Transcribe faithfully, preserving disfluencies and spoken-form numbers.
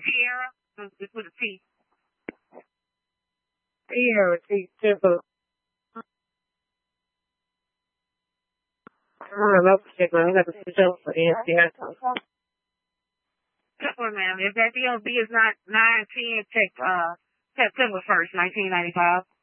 Sierra. It's with a T. Sierra, T, simple. I don't know, shit, man. I got to switch over for N C I. Well, ma'am, if that D O B is not nine ten, check uh September first, nineteen ninety five.